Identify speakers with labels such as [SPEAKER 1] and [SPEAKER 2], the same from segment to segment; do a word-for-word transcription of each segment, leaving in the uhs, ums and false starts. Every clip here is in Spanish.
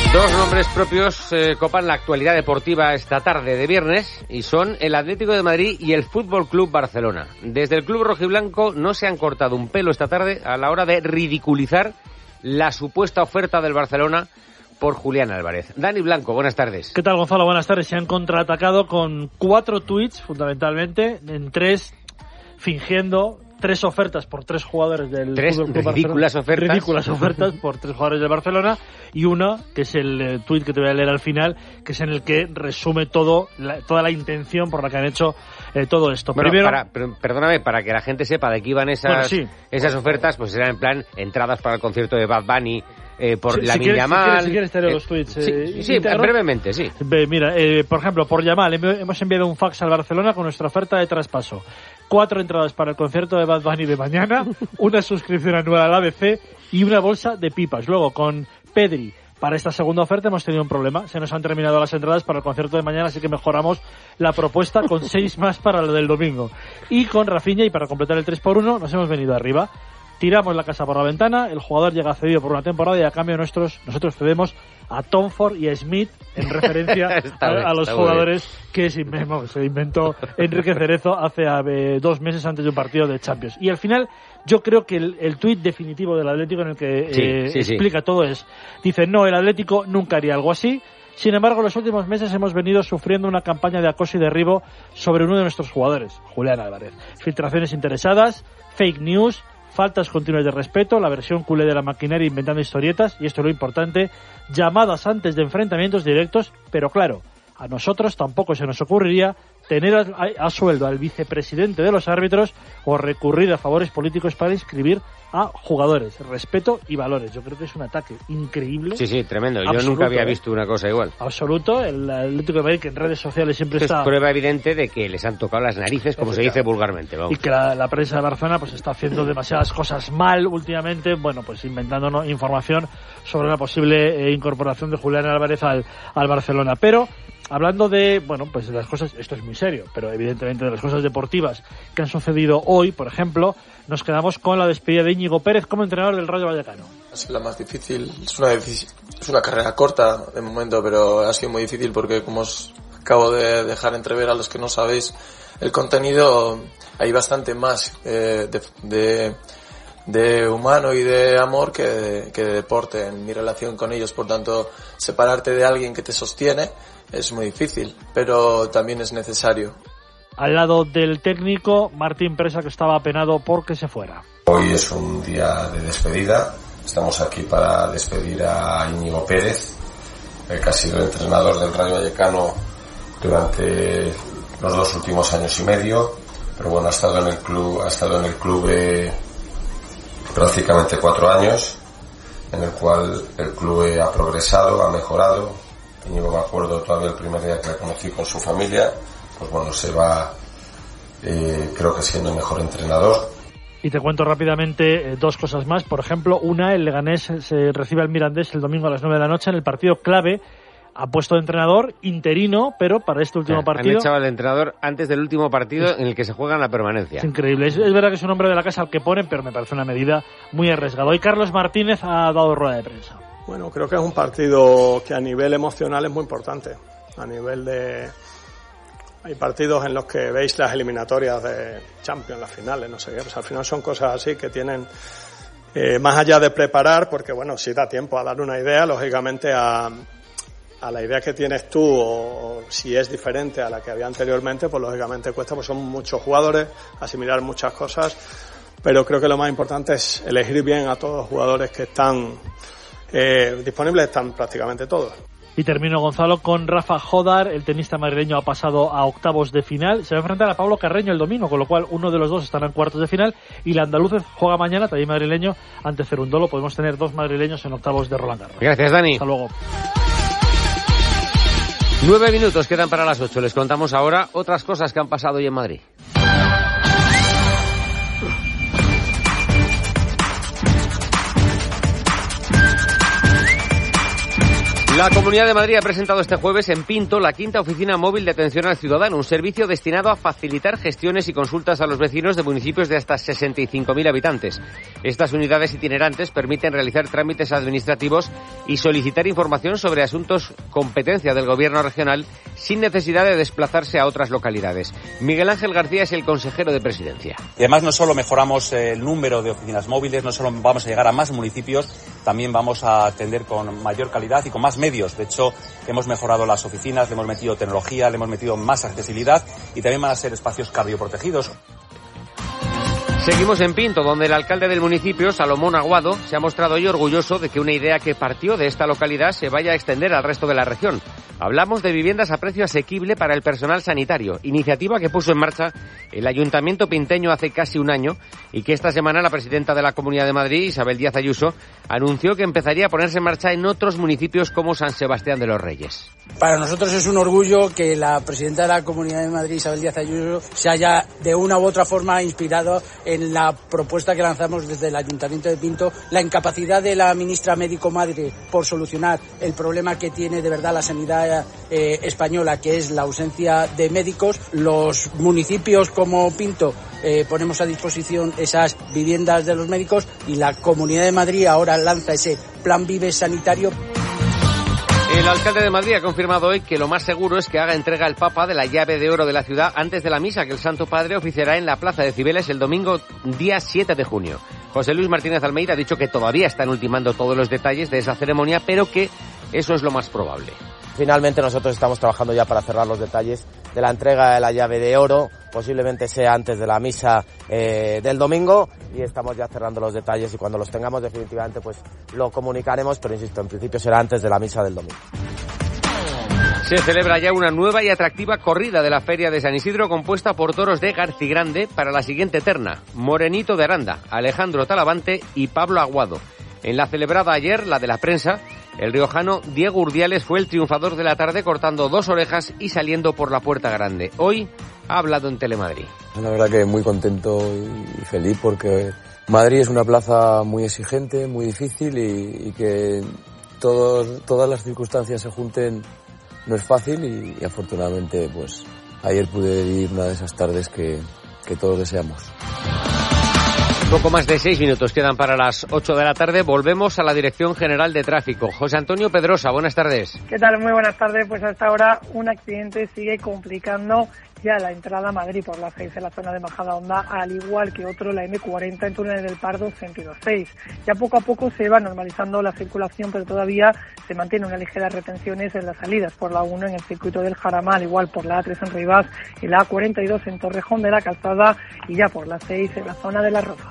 [SPEAKER 1] Dos nombres propios eh, copan la actualidad deportiva esta tarde de viernes y son el Atlético de Madrid y el Fútbol Club Barcelona. Desde el club rojiblanco no se han cortado un pelo esta tarde a la hora de ridiculizar la supuesta oferta del Barcelona por Julián Álvarez. Dani Blanco, buenas tardes.
[SPEAKER 2] ¿Qué tal, Gonzalo? Buenas tardes. Se han contraatacado con cuatro tuits, fundamentalmente, en tres, fingiendo tres ofertas por tres jugadores del
[SPEAKER 1] tres
[SPEAKER 2] Fútbol Club
[SPEAKER 1] ridículas
[SPEAKER 2] Barcelona.
[SPEAKER 1] ofertas.
[SPEAKER 2] Ridículas ofertas por tres jugadores del Barcelona y una, que es el eh, tuit que te voy a leer al final, que es en el que resume todo la, toda la intención por la que han hecho eh, todo esto.
[SPEAKER 1] Bueno,
[SPEAKER 2] Primero,
[SPEAKER 1] para, per, perdóname, para que la gente sepa de qué iban esas,
[SPEAKER 2] bueno, sí.
[SPEAKER 1] esas ofertas, pues eran en plan entradas para el concierto de Bad Bunny, eh, por
[SPEAKER 2] si,
[SPEAKER 1] la
[SPEAKER 2] si quieres,
[SPEAKER 1] Yamal.
[SPEAKER 2] Si quieres, si quieres te leo
[SPEAKER 1] eh,
[SPEAKER 2] los tweets.
[SPEAKER 1] Sí,
[SPEAKER 2] eh,
[SPEAKER 1] sí brevemente, sí.
[SPEAKER 2] Mira, eh, por ejemplo, por Yamal hemos enviado un fax al Barcelona con nuestra oferta de traspaso. Cuatro entradas para el concierto de Bad Bunny de mañana, una suscripción anual al A B C y una bolsa de pipas. Luego, con Pedri, para esta segunda oferta hemos tenido un problema. Se nos han terminado las entradas para el concierto de mañana, así que mejoramos la propuesta con seis más para lo del domingo. Y con Rafinha, y para completar el tres por uno, nos hemos venido arriba. Tiramos la casa por la ventana, el jugador llega cedido por una temporada y a cambio nuestros, nosotros cedemos a Tom Ford y a Smith en referencia a,
[SPEAKER 1] bien,
[SPEAKER 2] a los jugadores que se inventó, se inventó Enrique Cerezo hace eh, dos meses antes de un partido de Champions. Y al final yo creo que el, el tuit definitivo del Atlético en el que
[SPEAKER 1] sí,
[SPEAKER 2] eh,
[SPEAKER 1] sí,
[SPEAKER 2] explica
[SPEAKER 1] sí.
[SPEAKER 2] todo es, dice, no, el Atlético nunca haría algo así. Sin embargo, en los últimos meses hemos venido sufriendo una campaña de acoso y derribo sobre uno de nuestros jugadores, Julián Álvarez. Filtraciones interesadas, fake news, faltas continuas de respeto, la versión culé de la maquinaria inventando historietas, y esto es lo importante, llamadas antes de enfrentamientos directos, pero claro, a nosotros tampoco se nos ocurriría tener a, a sueldo al vicepresidente de los árbitros o recurrir a favores políticos para inscribir a jugadores. Respeto y valores. Yo creo que es un ataque increíble.
[SPEAKER 1] Sí, sí, tremendo. Yo
[SPEAKER 2] Absoluto,
[SPEAKER 1] nunca había
[SPEAKER 2] ¿eh? visto
[SPEAKER 1] una cosa igual.
[SPEAKER 2] Absoluto. El Atlético de Madrid, que en redes sociales siempre
[SPEAKER 1] Esto
[SPEAKER 2] está...
[SPEAKER 1] es prueba evidente de que les han tocado las narices, como se dice vulgarmente. Vamos.
[SPEAKER 2] Y que la, la prensa de Barcelona pues está haciendo demasiadas cosas mal últimamente, bueno, pues inventándonos información sobre la posible eh, incorporación de Julián Álvarez al, al Barcelona. Pero hablando de, bueno, pues de las cosas, esto es muy serio, pero evidentemente de las cosas deportivas que han sucedido hoy, por ejemplo, nos quedamos con la despedida de Íñigo Pérez como entrenador del Rayo Vallecano.
[SPEAKER 3] Ha sido la más difícil, es una, es una carrera corta de momento, pero ha sido muy difícil porque, como os acabo de dejar entrever a los que no sabéis el contenido, hay bastante más eh, de, de, de humano y de amor que de, que de deporte en mi relación con ellos. Por tanto, separarte de alguien que te sostiene es muy difícil, pero también es necesario.
[SPEAKER 2] Al lado del técnico, Martín Presa, que estaba apenado porque se fuera.
[SPEAKER 4] Hoy es un día de despedida. Estamos aquí para despedir a Íñigo Pérez, que ha sido entrenador del Rayo Vallecano durante los dos últimos años y medio. Pero bueno, ha estado en el club, ha estado en el club eh, prácticamente cuatro años, en el cual el club eh, ha progresado, ha mejorado. Íñigo, me acuerdo todavía el primer día que le conocí con su familia, pues bueno, se va, eh, creo que siendo el mejor entrenador.
[SPEAKER 2] Y te cuento rápidamente eh, dos cosas más. Por ejemplo, una, el Leganés se recibe al Mirandés el domingo a las nueve de la noche en el partido clave. Ha puesto de entrenador interino, pero para este último
[SPEAKER 1] o sea,
[SPEAKER 2] partido...
[SPEAKER 1] Han echado al entrenador antes del último partido en el que se juega la permanencia.
[SPEAKER 2] Es increíble. Es, es verdad que es un hombre de la casa al que ponen, pero me parece una medida muy arriesgada. Hoy Carlos Martínez ha dado rueda de prensa.
[SPEAKER 5] Bueno, creo que es un partido que a nivel emocional es muy importante. A nivel de... Hay partidos en los que veis las eliminatorias de Champions, las finales, no sé qué. Pues al final son cosas así que tienen, eh, más allá de preparar, porque bueno, si da tiempo a dar una idea, lógicamente a, a la idea que tienes tú, o, o si es diferente a la que había anteriormente, pues lógicamente cuesta, pues son muchos jugadores, asimilar muchas cosas, pero creo que lo más importante es elegir bien a todos los jugadores que están eh, disponibles, están prácticamente todos.
[SPEAKER 2] Y termino, Gonzalo, con Rafa Jodar. El tenista madrileño ha pasado a octavos de final. Se va a enfrentar a Pablo Carreño el domingo, con lo cual uno de los dos estará en cuartos de final. Y la andaluz juega mañana, también madrileño, ante Cerundolo. Podemos tener dos madrileños en octavos de Roland Garros.
[SPEAKER 1] Gracias, Dani.
[SPEAKER 2] Hasta luego.
[SPEAKER 1] Nueve minutos quedan para las ocho. Les contamos ahora otras cosas que han pasado hoy en Madrid. La Comunidad de Madrid ha presentado este jueves en Pinto la quinta oficina móvil de atención al ciudadano, un servicio destinado a facilitar gestiones y consultas a los vecinos de municipios de hasta sesenta y cinco mil habitantes. Estas unidades itinerantes permiten realizar trámites administrativos y solicitar información sobre asuntos competencia del gobierno regional sin necesidad de desplazarse a otras localidades. Miguel Ángel García es el consejero de Presidencia.
[SPEAKER 6] Y además no solo mejoramos el número de oficinas móviles, no solo vamos a llegar a más municipios, también vamos a atender con mayor calidad y con más medios. De hecho, hemos mejorado las oficinas, le hemos metido tecnología, le hemos metido más accesibilidad y también van a ser espacios cardioprotegidos.
[SPEAKER 1] Seguimos en Pinto, donde el alcalde del municipio, Salomón Aguado, se ha mostrado hoy orgulloso de que una idea que partió de esta localidad se vaya a extender al resto de la región. Hablamos de viviendas a precio asequible para el personal sanitario, iniciativa que puso en marcha el Ayuntamiento pinteño hace casi un año y que esta semana la presidenta de la Comunidad de Madrid, Isabel Díaz Ayuso, anunció que empezaría a ponerse en marcha en otros municipios como San Sebastián de los Reyes.
[SPEAKER 7] Para nosotros es un orgullo que la presidenta de la Comunidad de Madrid, Isabel Díaz Ayuso, se haya de una u otra forma inspirado en la propuesta que lanzamos desde el Ayuntamiento de Pinto, la incapacidad de la ministra médico madre por solucionar el problema que tiene de verdad la sanidad eh, española, que es la ausencia de médicos. Los municipios como Pinto eh, ponemos a disposición esas viviendas de los médicos y la Comunidad de Madrid ahora lanza ese Plan Vive sanitario.
[SPEAKER 1] El alcalde de Madrid ha confirmado hoy que lo más seguro es que haga entrega el Papa de la llave de oro de la ciudad antes de la misa que el Santo Padre oficiará en la Plaza de Cibeles el domingo día siete de junio. José Luis Martínez Almeida ha dicho que todavía están ultimando todos los detalles de esa ceremonia, pero que eso es lo más probable.
[SPEAKER 8] Finalmente nosotros estamos trabajando ya para cerrar los detalles de la entrega de la llave de oro, posiblemente sea antes de la misa eh, del domingo, y estamos ya cerrando los detalles y cuando los tengamos definitivamente pues lo comunicaremos, pero insisto, en principio será antes de la misa del domingo.
[SPEAKER 1] Se celebra ya una nueva y atractiva corrida de la Feria de San Isidro compuesta por toros de Garcigrande para la siguiente terna: Morenito de Aranda, Alejandro Talavante y Pablo Aguado. En la celebrada ayer, la de la prensa, el riojano Diego Urdiales fue el triunfador de la tarde cortando dos orejas y saliendo por la puerta grande. Hoy ha hablado en Telemadrid.
[SPEAKER 9] La verdad que muy contento y feliz porque Madrid es una plaza muy exigente, muy difícil y, y que todos, todas las circunstancias se junten no es fácil y, y afortunadamente pues ayer pude vivir una de esas tardes que, que todos deseamos.
[SPEAKER 1] Poco más de seis minutos quedan para las ocho de la tarde. Volvemos a la Dirección General de Tráfico. José Antonio Pedrosa, buenas tardes.
[SPEAKER 10] ¿Qué tal? Muy buenas tardes. Pues hasta ahora un accidente sigue complicando ya la entrada a Madrid por la seis en la zona de Majadahonda, al igual que otro, la eme cuarenta en Túnel del Pardo, sentido seis. Ya poco a poco se va normalizando la circulación, pero todavía se mantiene una ligera retenciones en las salidas por la uno en el circuito del Jarama, al igual por la a tres en Rivas y la a cuarenta y dos en Torrejón de la Calzada y ya por la seis en la zona de La Roza.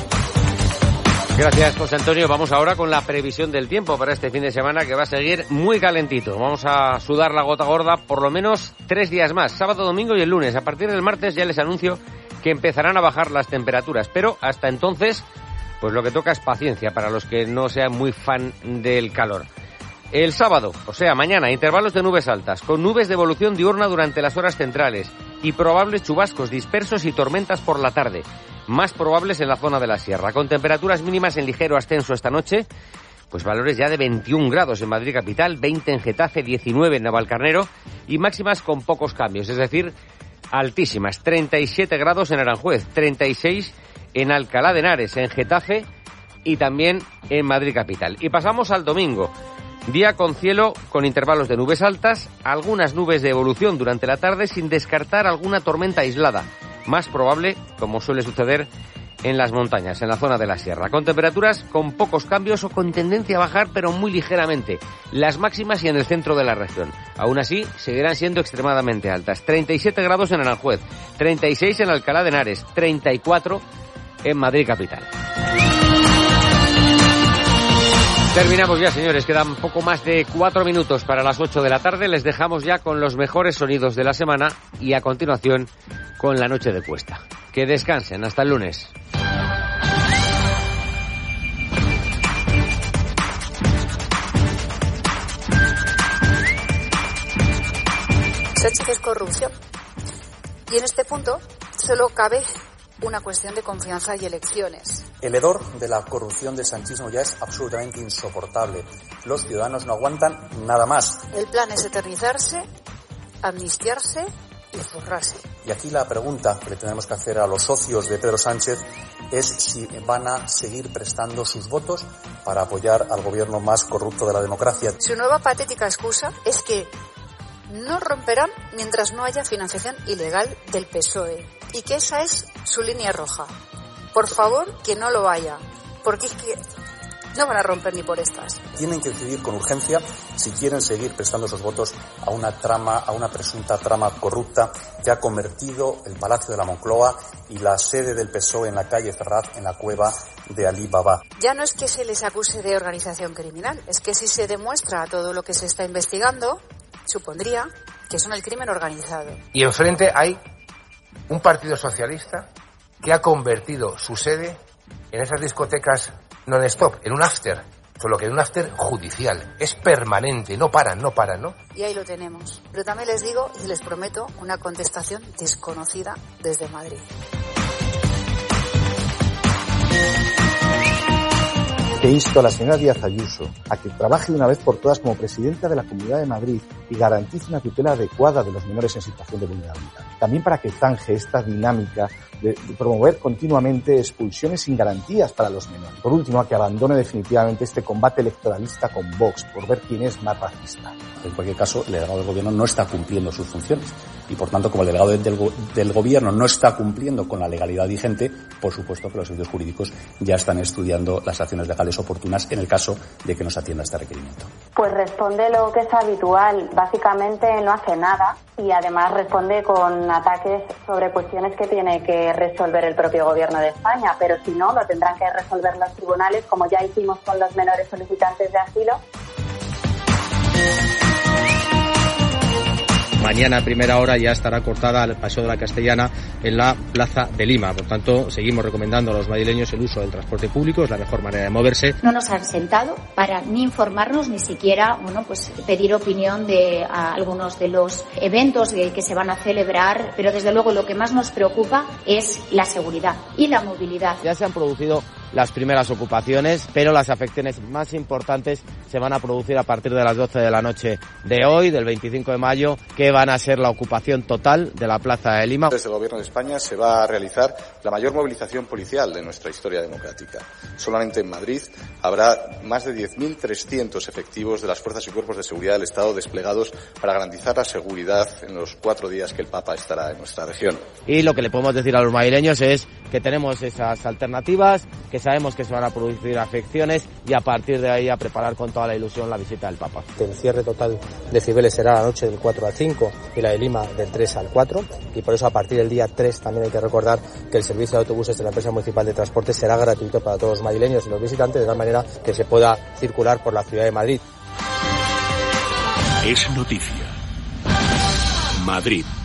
[SPEAKER 1] Gracias, José Antonio. Vamos ahora con la previsión del tiempo para este fin de semana, que va a seguir muy calentito. Vamos a sudar la gota gorda por lo menos tres días más, sábado, domingo y el lunes. A partir del martes ya les anuncio que empezarán a bajar las temperaturas, pero hasta entonces, pues lo que toca es paciencia para los que no sean muy fan del calor. El sábado, o sea, mañana, intervalos de nubes altas, con nubes de evolución diurna durante las horas centrales y probables chubascos dispersos y tormentas por la tarde, más probables en la zona de la sierra, con temperaturas mínimas en ligero ascenso esta noche, pues valores ya de veintiún grados en Madrid capital, veinte en Getafe, diecinueve en Navalcarnero y máximas con pocos cambios, es decir, altísimas, treinta y siete grados en Aranjuez, treinta y seis en Alcalá de Henares, en Getafe y también en Madrid capital. Y pasamos al domingo. Día con cielo con intervalos de nubes altas, algunas nubes de evolución durante la tarde sin descartar alguna tormenta aislada, más probable, como suele suceder en las montañas, en la zona de la sierra, con temperaturas con pocos cambios o con tendencia a bajar, pero muy ligeramente, las máximas y en el centro de la región. Aún así, seguirán siendo extremadamente altas, treinta y siete grados en Aranjuez, treinta y seis en Alcalá de Henares, treinta y cuatro en Madrid capital. Terminamos ya, señores. Quedan poco más de cuatro minutos para las ocho de la tarde. Les dejamos ya con los mejores sonidos de la semana y a continuación con la noche de Cuesta. Que descansen. Hasta el lunes.
[SPEAKER 11] Sánchez es corrupción. Y en este punto solo cabe una cuestión de confianza y elecciones.
[SPEAKER 6] El hedor de la corrupción del sanchismo ya es absolutamente insoportable. Los ciudadanos no aguantan nada más.
[SPEAKER 11] El plan es eternizarse, amnistiarse y forrarse.
[SPEAKER 6] Y aquí la pregunta que le tenemos que hacer a los socios de Pedro Sánchez es si van a seguir prestando sus votos para apoyar al gobierno más corrupto de la democracia.
[SPEAKER 11] Su nueva patética excusa es que no romperán mientras no haya financiación ilegal del P S O E y que esa es su línea roja. Por favor, que no lo haya, porque es que no van a romper ni por estas.
[SPEAKER 6] Tienen que decidir con urgencia si quieren seguir prestando sus votos a una trama, a una presunta trama corrupta que ha convertido el Palacio de la Moncloa y la sede del P S O E en la calle Ferraz en la cueva de Alí Baba.
[SPEAKER 11] Ya no es que se les acuse de organización criminal, es que si se demuestra todo lo que se está investigando, supondría que son el crimen organizado.
[SPEAKER 12] Y enfrente hay un partido socialista que ha convertido su sede en esas discotecas non-stop, en un after, solo que en un after judicial. Es permanente, no paran, no paran, ¿no?
[SPEAKER 11] Y ahí lo tenemos. Pero también les digo y les prometo una contestación desconocida desde Madrid.
[SPEAKER 13] Que insto a la señora Díaz Ayuso a que trabaje de una vez por todas como presidenta de la Comunidad de Madrid y garantice una tutela adecuada de los menores en situación de vulnerabilidad. También para que zanje esta dinámica de promover continuamente expulsiones sin garantías para los menores. Por último, a que abandone definitivamente este combate electoralista con Vox por ver quién es más racista.
[SPEAKER 6] En cualquier caso, el delegado del Gobierno no está cumpliendo sus funciones y, por tanto, como el delegado del, del Gobierno no está cumpliendo con la legalidad vigente, por supuesto que los servicios jurídicos ya están estudiando las acciones legales oportunas en el caso de que no se atienda este requerimiento.
[SPEAKER 14] Pues responde lo que es habitual, básicamente no hace nada y además responde con ataques sobre cuestiones que tiene que resolver el propio Gobierno de España, pero si no, lo tendrán que resolver los tribunales, como ya hicimos con los menores solicitantes de asilo.
[SPEAKER 15] Mañana a primera hora ya estará cortada el Paseo de la Castellana en la Plaza de Lima. Por tanto, seguimos recomendando a los madrileños el uso del transporte público, es la mejor manera de moverse.
[SPEAKER 16] No nos han sentado para ni informarnos ni siquiera, bueno, pues pedir opinión de a, algunos de los eventos de, que se van a celebrar, pero desde luego lo que más nos preocupa es la seguridad y la movilidad.
[SPEAKER 8] Ya se han producido las primeras ocupaciones, pero las afecciones más importantes se van a producir a partir de las doce de la noche de hoy, del veinticinco de mayo, que van a ser la ocupación total de la Plaza de Lima.
[SPEAKER 17] Desde el Gobierno de España se va a realizar la mayor movilización policial de nuestra historia democrática. Solamente en Madrid habrá más de diez mil trescientos efectivos de las fuerzas y cuerpos de seguridad del Estado desplegados para garantizar la seguridad en los cuatro días que el Papa estará en nuestra región.
[SPEAKER 8] Y lo que le podemos decir a los madrileños es que tenemos esas alternativas, que sabemos que se van a producir afecciones y a partir de ahí a preparar con toda la ilusión la visita del Papa.
[SPEAKER 18] El cierre total de Cibeles será la noche del cuatro al cinco y la de Lima del tres al cuatro, y por eso a partir del día tres también hay que recordar que el servicio de autobuses de la empresa municipal de transporte será gratuito para todos los madrileños y los visitantes, de tal manera que se pueda circular por la ciudad de Madrid.
[SPEAKER 19] Es noticia. Madrid.